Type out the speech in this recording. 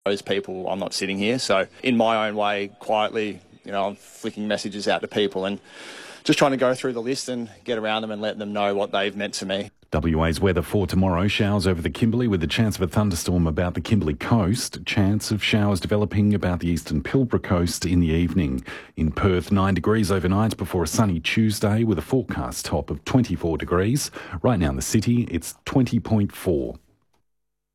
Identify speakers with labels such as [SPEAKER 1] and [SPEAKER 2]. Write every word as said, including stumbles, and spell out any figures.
[SPEAKER 1] those people, I'm not sitting here. So in my own way, quietly, you know, I'm flicking messages out to people and just trying to go through the list and get around them and let them know what they've meant to me.
[SPEAKER 2] W A's weather for tomorrow: showers over the Kimberley with the chance of a thunderstorm about the Kimberley coast. Chance of showers developing about the eastern Pilbara coast in the evening. In Perth, nine degrees overnight before a sunny Tuesday with a forecast top of twenty-four degrees. Right now in the city, it's twenty point four.